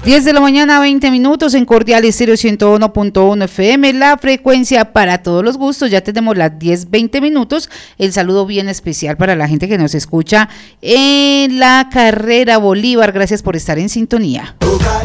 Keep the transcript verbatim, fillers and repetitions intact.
diez de la mañana, veinte minutos en Cordial Estéreo ciento uno punto uno F M, la frecuencia para todos los gustos. Ya tenemos las diez, veinte minutos. El saludo bien especial para la gente que nos escucha en la Carrera Bolívar. Gracias por estar en sintonía.